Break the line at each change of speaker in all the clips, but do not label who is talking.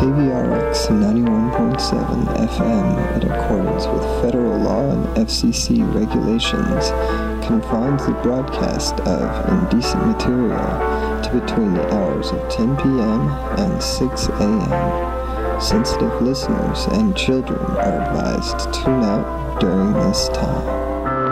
KVRX 91.7 FM, in accordance with federal law and FCC regulations, confines the broadcast of indecent material to between the hours of 10 p.m. and 6 a.m. Sensitive listeners and children are advised to tune out during this time.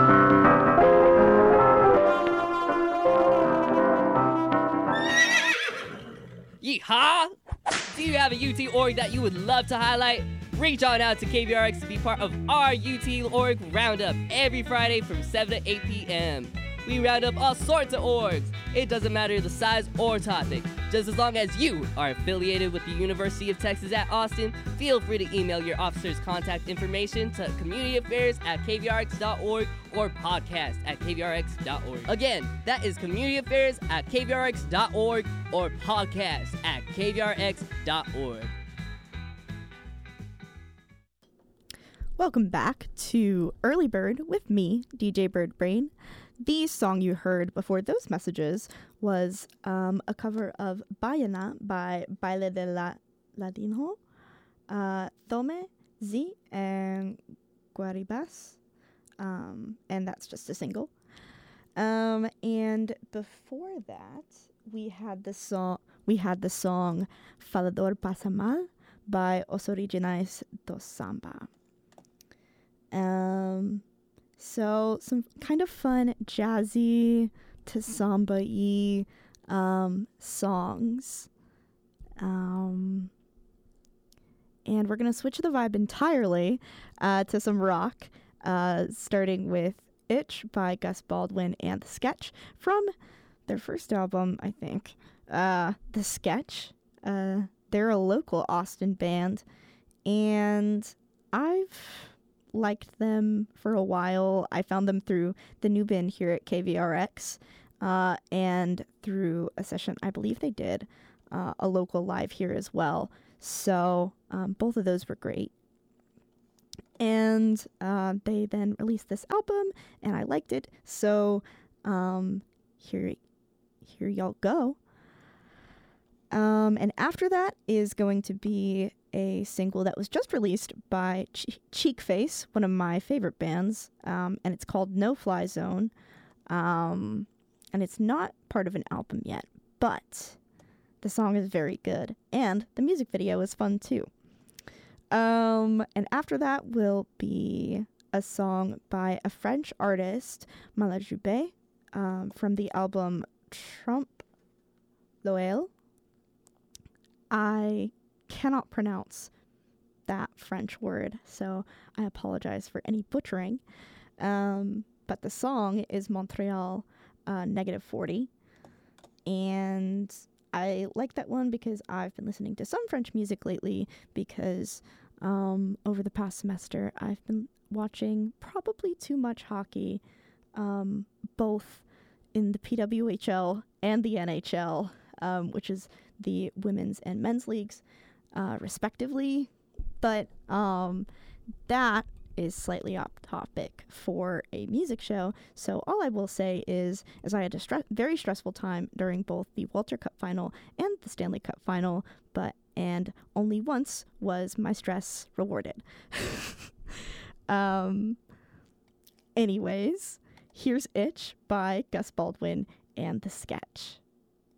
Yeehaw! Do you have a UT org that you would love to highlight? Reach on out to KVRX to be part of our UT org roundup every Friday from 7 to 8 p.m. We round up all sorts of orgs. It doesn't matter the size or topic. Just as long as you are affiliated with the University of Texas at Austin, feel free to email your officer's contact information to communityaffairs@kvrx.org or podcast@kvrx.org. Again, that is communityaffairs@kvrx.org or podcast@kvrx.org.
Welcome back to Early Bird with me, DJ Birdbrain. The song you heard before those messages was a cover of Baiana by Baile de Ladino, Tome, Z, and Guaribas, and that's just a single. And before that, we had the song Falador Pasa Mal by Os Originais do Samba. So some kind of fun, jazzy to samba-y songs. And we're going to switch the vibe entirely to some rock, starting with Itch by Gus Baldwin and The Sketch from their first album, I think. The Sketch. They're a local Austin band, and I've liked them for a while. I found them through the new bin here at KVRX, and through a session I believe they did a local live here as well. So both of those were great. And they then released this album, and I liked it. So here y'all go. And after that is going to be a single that was just released by Cheekface, one of my favorite bands, and it's called No Fly Zone, and it's not part of an album yet, but the song is very good, and the music video is fun too. And after that will be a song by a French artist, Malajube, from the album Trompe l'Oeil. I cannot pronounce that French word, so I apologize for any butchering. But the song is Montreal -40, and I like that one because I've been listening to some French music lately because over the past semester I've been watching probably too much hockey, both in the PWHL and the NHL, which is the women's and men's leagues, respectively. But that is slightly off topic for a music show. So all I will say is, as I had a very stressful time during both the Walter Cup final and the Stanley Cup final, and only once was my stress rewarded. Anyways, here's Itch by Gus Baldwin and The Sketch.